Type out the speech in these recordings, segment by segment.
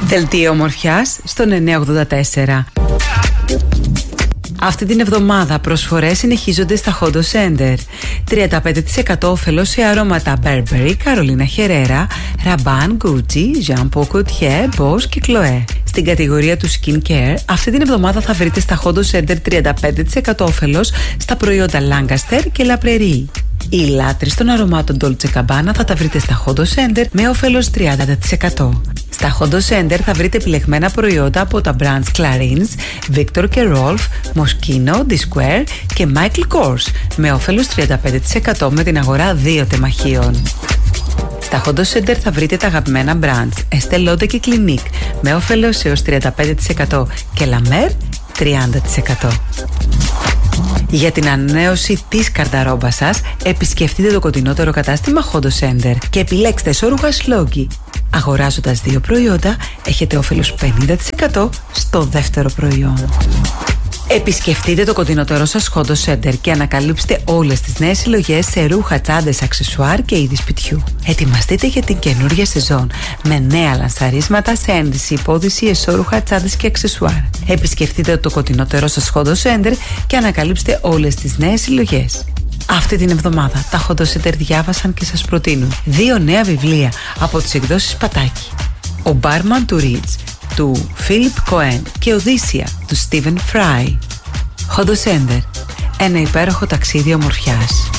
Δελτίο ομορφιάς στον 984. Αυτή την εβδομάδα προσφορές συνεχίζονται στα Hondo Center. 35% όφελος σε αρώματα Burberry, Carolina Herrera, Rabanne, Gucci, Jean Paul Gaultier, Boss και Chloé. Στην κατηγορία του skincare, αυτή την εβδομάδα θα βρείτε στα Hondo Center 35% όφελος στα προϊόντα Lancaster και La Prairie. Οι λάτρεις των αρωμάτων Dolce Gabbana θα τα βρείτε στα Hondo Center με όφελος 30%. Στα Hondo Center θα βρείτε επιλεγμένα προϊόντα από τα brands Clarins, Victor και Rolf, Moschino, D-Square και Michael Kors με όφελος 35% με την αγορά 2 τεμαχίων. Στα Hondo Center θα βρείτε τα αγαπημένα brands Estée Lauder και Clinique με όφελος έως 35% και La Mer 30%. Για την ανανέωση της καρνταρόμπας σας, επισκεφτείτε το κοντινότερο κατάστημα Hondo Center και επιλέξτε εσώρουχα Sloggy. Αγοράζοντας 2 προϊόντα, έχετε όφελος 50% στο δεύτερο προϊόν. Επισκεφτείτε το κοντινότερο σας Hondo Center και ανακαλύψτε όλες τις νέες συλλογές σε ρούχα, τσάντες, αξεσουάρ και είδη σπιτιού. Ετοιμαστείτε για την καινούργια σεζόν με νέα λανσαρίσματα σε ένδυση, υπόδυση, εσώρουχα, τσάντες και αξεσουάρ. Επισκεφτείτε το κοντινότερο σας Hondo Center και ανακαλύψτε όλες τις νέες συλλογές. Αυτή την εβδομάδα τα Hondo Center διάβασαν και σας προτείνουν 2 νέα βιβλία από τις εκδόσεις Πατάκη. Ο Barman του Ridge του Philip Cohen και Οδύσσια του Stephen Fry. Hondo Center, ένα υπέροχο ταξίδι ομορφιάς.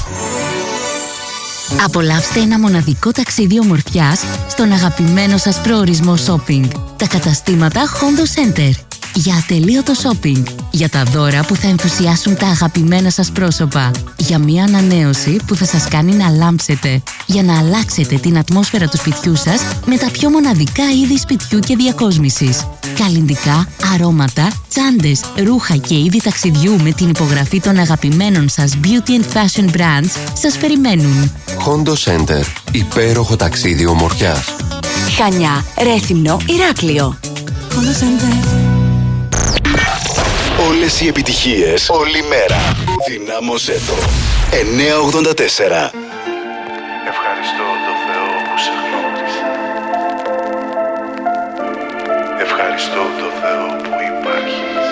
Απολαύστε ένα μοναδικό ταξίδι ομορφιάς στον αγαπημένο σας προορισμό shopping. Τα καταστήματα Hondo Center. Για ατελείωτο shopping. Για τα δώρα που θα ενθουσιάσουν τα αγαπημένα σας πρόσωπα. Για μια ανανέωση που θα σας κάνει να λάμψετε. Για να αλλάξετε την ατμόσφαιρα του σπιτιού σας με τα πιο μοναδικά είδη σπιτιού και διακόσμησης. Καλλυντικά, αρώματα, τσάντες, ρούχα και είδη ταξιδιού με την υπογραφή των αγαπημένων σας beauty and fashion brands σας περιμένουν. Hondo Center. Υπέροχο ταξίδι ομορφιάς. Χανιά, Ρέθυμνο, Ηράκλειο. Hondo Center. Όλες οι επιτυχίες, όλη μέρα. Δυνάμωσέ το. 984. Ευχαριστώ το Θεό που σε γνώρισα. Ευχαριστώ το Θεό που υπάρχει.